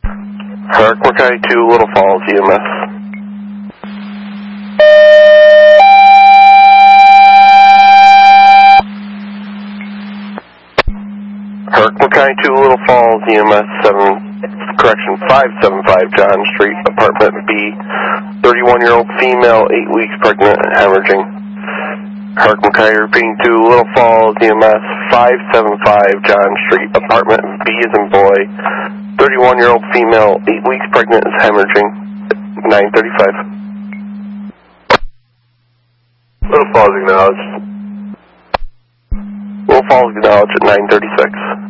Herc Mackay 2, Little Falls, EMS. Herc Mackay 2, Little Falls, EMS 575 John Street, apartment B, 31-year-old female, 8 weeks pregnant, hemorrhaging. Herc Mackay repeating to Little Falls, EMS 575 John Street, apartment B as in boy, 31-year-old female, 8 weeks pregnant, is hemorrhaging, 935. Little Falls acknowledged. Little Falls acknowledged at 936.